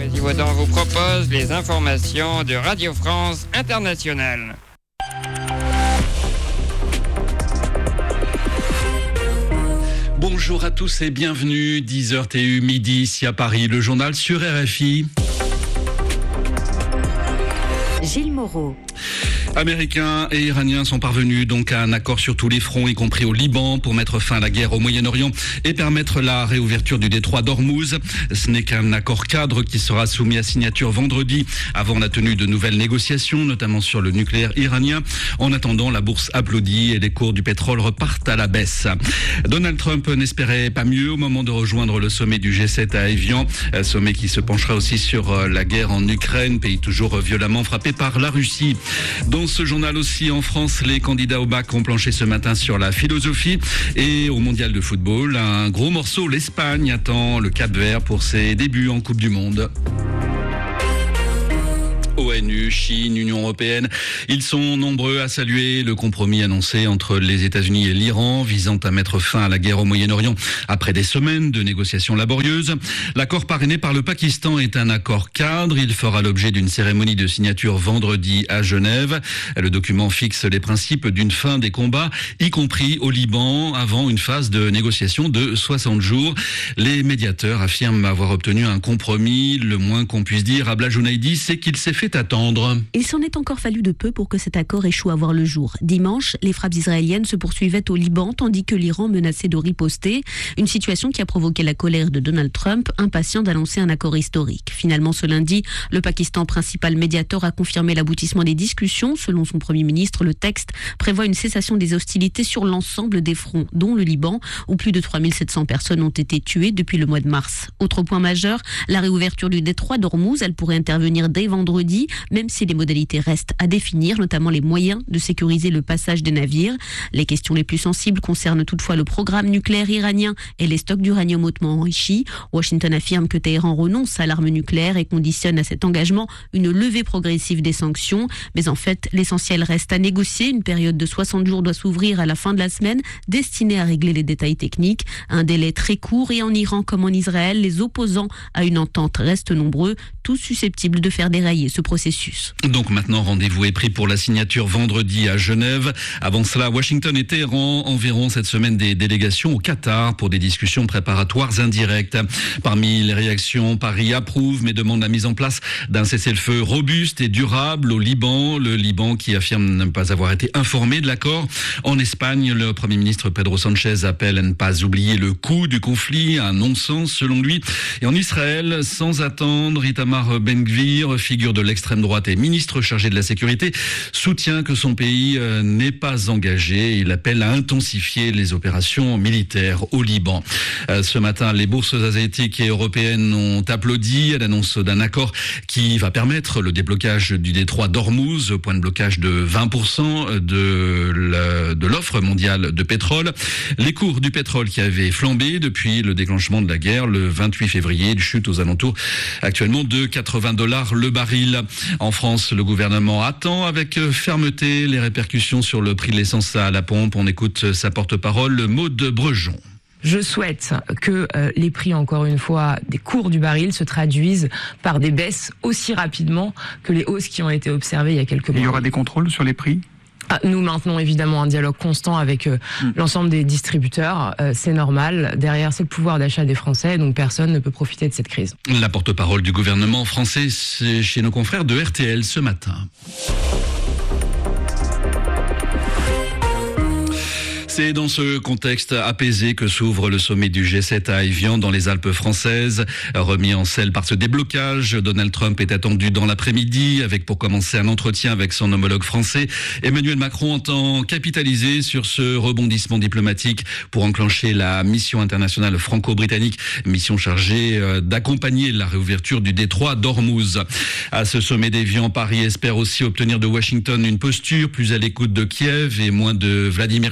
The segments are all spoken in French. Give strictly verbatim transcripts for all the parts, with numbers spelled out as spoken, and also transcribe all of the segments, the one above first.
Givaudan vous propose les informations de Radio France Internationale. Bonjour à tous et bienvenue, dix heures T U midi ici à Paris, le journal sur R F I. Gilles Moreau. Américains et Iraniens sont parvenus donc à un accord sur tous les fronts, y compris au Liban, pour mettre fin à la guerre au Moyen-Orient et permettre la réouverture du détroit d'Ormuz. Ce n'est qu'un accord cadre qui sera soumis à signature vendredi avant la tenue de nouvelles négociations, notamment sur le nucléaire iranien. En attendant, la bourse applaudit et les cours du pétrole repartent à la baisse. Donald Trump n'espérait pas mieux au moment de rejoindre le sommet du G sept à Évian, sommet qui se penchera aussi sur la guerre en Ukraine, pays toujours violemment frappé par la Russie. Dans ce journal aussi, en France, les candidats au bac ont planché ce matin sur la philosophie et au mondial de football. Un gros morceau, l'Espagne attend le Cap-Vert pour ses débuts en Coupe du Monde. O N U, Chine, Union européenne, ils sont nombreux à saluer le compromis annoncé entre les États-Unis et l'Iran visant à mettre fin à la guerre au Moyen-Orient après des semaines de négociations laborieuses. L'accord parrainé par le Pakistan est un accord cadre. Il fera l'objet d'une cérémonie de signature vendredi à Genève. Le document fixe les principes d'une fin des combats, y compris au Liban, avant une phase de négociation de soixante jours. Les médiateurs affirment avoir obtenu un compromis. Le moins qu'on puisse dire à Blajounaïdi, c'est qu'il s'est fait attendre. Il s'en est encore fallu de peu pour que cet accord échoue à voir le jour. Dimanche, les frappes israéliennes se poursuivaient au Liban, tandis que l'Iran menaçait de riposter. Une situation qui a provoqué la colère de Donald Trump, impatient d'annoncer un accord historique. Finalement, ce lundi, le Pakistan, principal médiateur, a confirmé l'aboutissement des discussions. Selon son Premier ministre, le texte prévoit une cessation des hostilités sur l'ensemble des fronts, dont le Liban, où plus de trois mille sept cents personnes ont été tuées depuis le mois de mars. Autre point majeur, la réouverture du détroit d'Ormuz. Elle pourrait intervenir dès vendredi, même si les modalités restent à définir, notamment les moyens de sécuriser le passage des navires. Les questions les plus sensibles concernent toutefois le programme nucléaire iranien et les stocks d'uranium hautement enrichi. Washington affirme que Téhéran renonce à l'arme nucléaire et conditionne à cet engagement une levée progressive des sanctions. Mais en fait, l'essentiel reste à négocier. Une période de soixante jours doit s'ouvrir à la fin de la semaine, destinée à régler les détails techniques. Un délai très court et en Iran comme en Israël, les opposants à une entente restent nombreux, tous susceptibles de faire dérailler ce processus. Donc maintenant, rendez-vous est pris pour la signature vendredi à Genève. Avant cela, Washington et Téhéran enverront cette semaine des délégations au Qatar pour des discussions préparatoires indirectes. Parmi les réactions, Paris approuve mais demande la mise en place d'un cessez-le-feu robuste et durable au Liban. Le Liban qui affirme ne pas avoir été informé de l'accord. En Espagne, le Premier ministre Pedro Sánchez appelle à ne pas oublier le coût du conflit, un non-sens selon lui. Et en Israël, sans attendre, Itamar Ben-Gvir, figure de l'extrême droite et ministre chargé de la sécurité, soutient que son pays n'est pas engagé. Il appelle à intensifier les opérations militaires au Liban. Ce matin, les bourses asiatiques et européennes ont applaudi à l'annonce d'un accord qui va permettre le déblocage du détroit d'Ormuz, point de blocage de vingt pour cent de l'offre mondiale de pétrole. Les cours du pétrole qui avaient flambé depuis le déclenchement de la guerre le vingt-huit février, ils chutent aux alentours actuellement de quatre-vingts dollars le baril. En France, le gouvernement attend avec fermeté les répercussions sur le prix de l'essence à la pompe. On écoute sa porte-parole, Maude Brejon. Je souhaite que euh, les prix, encore une fois, des cours du baril se traduisent par des baisses aussi rapidement que les hausses qui ont été observées il y a quelques mois. Il y aura des contrôles sur les prix ? Ah, nous maintenons évidemment un dialogue constant avec euh, mmh. l'ensemble des distributeurs. Euh, c'est normal. Derrière, c'est le pouvoir d'achat des Français, donc personne ne peut profiter de cette crise. La porte-parole du gouvernement français, c'est chez nos confrères de R T L ce matin. C'est dans ce contexte apaisé que s'ouvre le sommet du G sept à Évian dans les Alpes françaises. Remis en selle par ce déblocage, Donald Trump est attendu dans l'après-midi avec pour commencer un entretien avec son homologue français. Emmanuel Macron entend capitaliser sur ce rebondissement diplomatique pour enclencher la mission internationale franco-britannique, mission chargée d'accompagner la réouverture du détroit d'Ormuz. À ce sommet d'Évian, Paris espère aussi obtenir de Washington une posture plus à l'écoute de Kiev et moins de Vladimir Poutine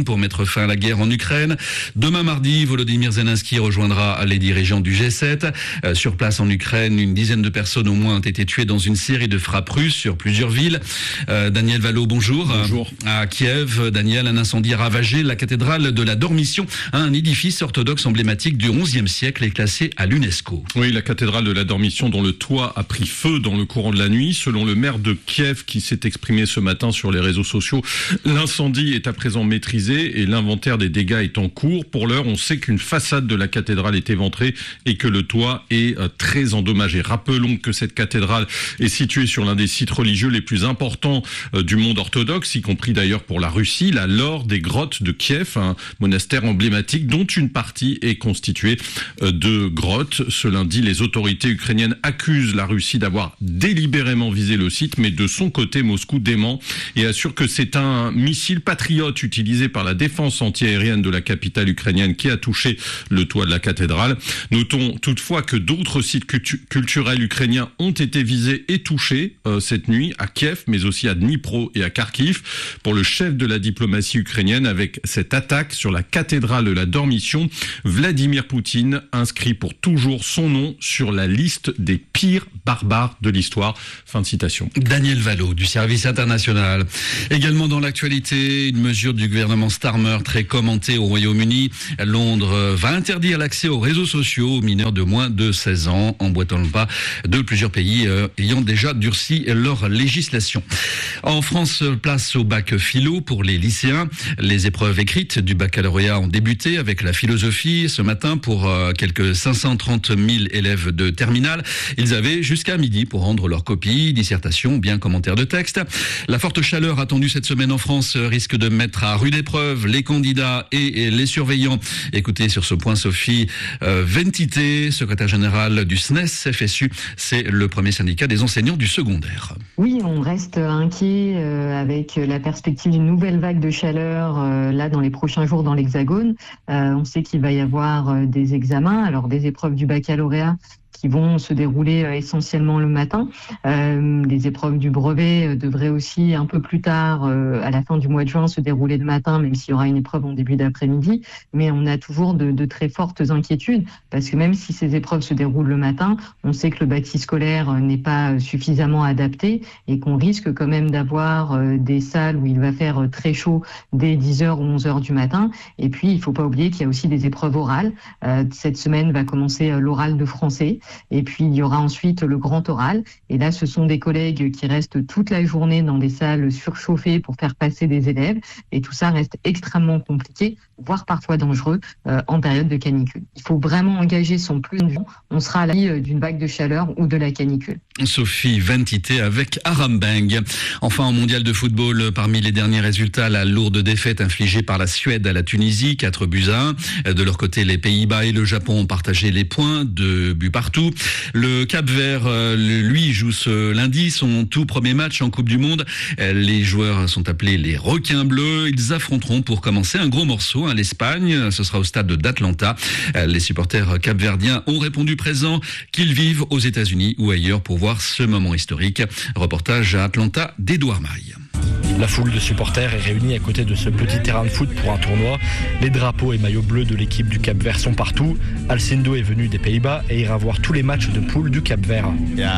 pour mettre fin à la guerre en Ukraine. Demain mardi, Volodymyr Zelensky rejoindra les dirigeants du G sept. Euh, sur place en Ukraine, une dizaine de personnes au moins ont été tuées dans une série de frappes russes sur plusieurs villes. Euh, Daniel Valo, bonjour. Bonjour. À Kiev, Daniel, un incendie a ravagé la cathédrale de la Dormition, un édifice orthodoxe emblématique du onzième siècle et classé à l'UNESCO. Oui, la cathédrale de la Dormition dont le toit a pris feu dans le courant de la nuit. Selon le maire de Kiev qui s'est exprimé ce matin sur les réseaux sociaux, l'incendie est à présent maîtrisé et l'inventaire des dégâts est en cours. Pour l'heure, on sait qu'une façade de la cathédrale est éventrée et que le toit est euh, très endommagé. Rappelons que cette cathédrale est située sur l'un des sites religieux les plus importants euh, du monde orthodoxe, y compris d'ailleurs pour la Russie, la Laure des grottes de Kiev, un monastère emblématique dont une partie est constituée euh, de grottes. Ce lundi, les autorités ukrainiennes accusent la Russie d'avoir délibérément visé le site, mais de son côté, Moscou dément et assure que c'est un missile patriote utilisé par la défense antiaérienne de la capitale ukrainienne qui a touché le toit de la cathédrale. Notons toutefois que d'autres sites cultu- culturels ukrainiens ont été visés et touchés euh, cette nuit à Kiev, mais aussi à Dnipro et à Kharkiv. Pour le chef de la diplomatie ukrainienne, avec cette attaque sur la cathédrale de la Dormition, Vladimir Poutine inscrit pour toujours son nom sur la liste des pires barbares de l'histoire. Fin de citation. Daniel Valo du service international. Également dans l'actualité, une mesure du gouvernement Starmer très commentée au Royaume-Uni. Londres va interdire l'accès aux réseaux sociaux aux mineurs de moins de seize ans, emboîtant le pas de plusieurs pays euh, ayant déjà durci leur législation. En France, place au bac philo pour les lycéens. Les épreuves écrites du baccalauréat ont débuté avec la philosophie ce matin pour euh, quelques cinq cent trente mille élèves de terminale. Ils avaient jusqu'à midi pour rendre leurs copies, dissertations, bien commentaires de texte. La forte chaleur attendue cette semaine en France risque de mettre à rude épreuve les candidats et les surveillants. Écoutez sur ce point Sophie euh, Ventité, secrétaire générale du S N E S F S U. C'est le premier syndicat des enseignants du secondaire. Oui, on reste inquiet euh, avec la perspective d'une nouvelle vague de chaleur euh, là dans les prochains jours dans l'Hexagone. Euh, on sait qu'il va y avoir euh, des examens, alors des épreuves du baccalauréat qui vont se dérouler euh, essentiellement le matin. Euh, les épreuves du brevet euh, devraient aussi un peu plus tard, euh, à la fin du mois de juin, se dérouler le matin, même s'il y aura une épreuve en début d'après-midi. Mais on a toujours de, de très fortes inquiétudes, parce que même si ces épreuves se déroulent le matin, on sait que le bâti scolaire euh, n'est pas suffisamment adapté et qu'on risque quand même d'avoir euh, des salles où il va faire euh, très chaud dès dix heures ou onze heures du matin. Et puis, il ne faut pas oublier qu'il y a aussi des épreuves orales. Euh, cette semaine va commencer euh, l'oral de français. Et puis, il y aura ensuite le grand oral. Et là, ce sont des collègues qui restent toute la journée dans des salles surchauffées pour faire passer des élèves. Et tout ça reste extrêmement compliqué, voire parfois dangereux euh, en période de canicule. Il faut vraiment engager son plus de vent. On sera à l'abri d'une vague de chaleur ou de la canicule. Sophie Ventité avec Arambang. Enfin, en mondial de football, parmi les derniers résultats, la lourde défaite infligée par la Suède à la Tunisie, quatre buts à un. De leur côté, les Pays-Bas et le Japon ont partagé les points, deux buts partout. Le Cap-Vert, lui, joue ce lundi son tout premier match en Coupe du Monde. Les joueurs sont appelés les Requins Bleus. Ils affronteront pour commencer un gros morceau à l'Espagne. Ce sera au stade d'Atlanta. Les supporters capverdiens ont répondu présent, qu'ils vivent aux États-Unis ou ailleurs pour voir ce moment historique. Reportage à Atlanta d'Edouard Maille. La foule de supporters est réunie à côté de ce petit terrain de foot pour un tournoi. Les drapeaux et maillots bleus de l'équipe du Cap-Vert sont partout. Alcindo est venu des Pays-Bas et ira voir tous les matchs de poule du Cap-Vert.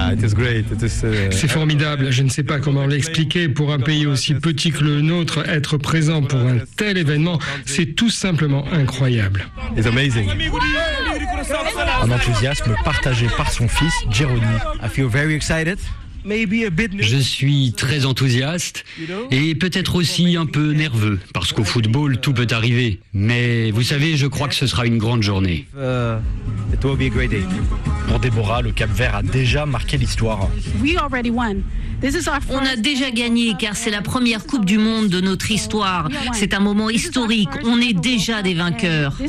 C'est formidable, je ne sais pas comment l'expliquer. Pour un pays aussi petit que le nôtre, être présent pour un tel événement, c'est tout simplement incroyable. Un enthousiasme partagé par son fils, Jeroni. Je suis très enthousiaste et peut-être aussi un peu nerveux, parce qu'au football, tout peut arriver. Mais vous savez, je crois que ce sera une grande journée. Pour Déborah, le Cap-Vert a déjà marqué l'histoire. On a déjà gagné car c'est la première Coupe du Monde de notre histoire. C'est un moment historique. On est déjà des vainqueurs.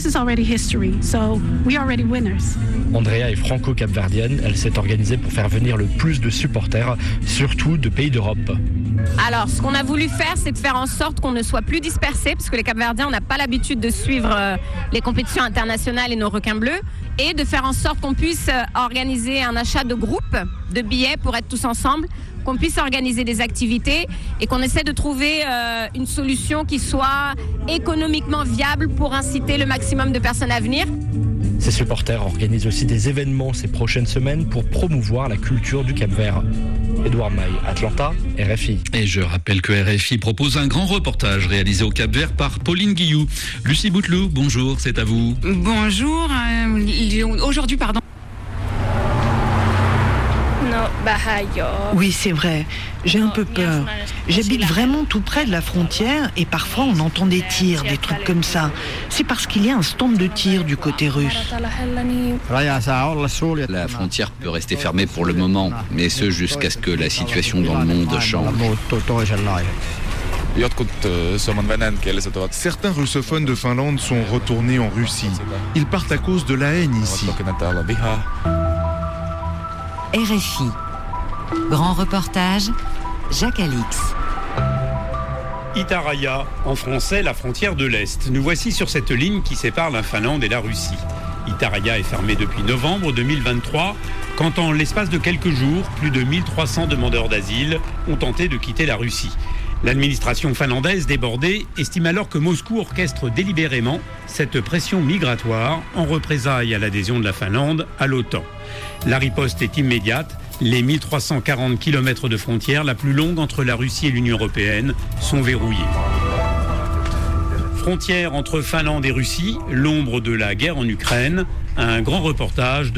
Andrea est franco-capverdienne. Elle s'est organisée pour faire venir le plus de supporters, surtout de pays d'Europe. Alors, ce qu'on a voulu faire, c'est de faire en sorte qu'on ne soit plus dispersés, parce que les Capverdiens n'a pas l'habitude de suivre euh, les compétitions internationales et nos requins bleus, et de faire en sorte qu'on puisse euh, organiser un achat de groupe de billets pour être tous ensemble, qu'on puisse organiser des activités et qu'on essaie de trouver euh, une solution qui soit économiquement viable pour inciter le maximum de personnes à venir. Ces supporters organisent aussi des événements ces prochaines semaines pour promouvoir la culture du Cap-Vert. Édouard Maille, Atlanta, R F I. Et je rappelle que R F I propose un grand reportage réalisé au Cap-Vert par Pauline Guillou. Lucie Bouteloup, bonjour, c'est à vous. Bonjour, euh, aujourd'hui, pardon. Oui, c'est vrai. J'ai un peu peur. J'habite vraiment tout près de la frontière et parfois on entend des tirs, des trucs comme ça. C'est parce qu'il y a un stand de tir du côté russe. La frontière peut rester fermée pour le moment, mais ce jusqu'à ce que la situation dans le monde change. Certains russophones de Finlande sont retournés en Russie. Ils partent à cause de la haine ici. R F I. Grand reportage, Jacques Alix. Itäraja, en français la frontière de l'Est. Nous voici sur cette ligne qui sépare la Finlande et la Russie. Itäraja est fermée depuis novembre deux mille vingt-trois, quand en l'espace de quelques jours, plus de mille trois cents demandeurs d'asile ont tenté de quitter la Russie. L'administration finlandaise débordée estime alors que Moscou orchestre délibérément cette pression migratoire en représailles à l'adhésion de la Finlande à l'OTAN. La riposte est immédiate. Les mille trois cent quarante kilomètres de frontière, la plus longue entre la Russie et l'Union européenne, sont verrouillés. Frontière entre Finlande et Russie, l'ombre de la guerre en Ukraine, un grand reportage de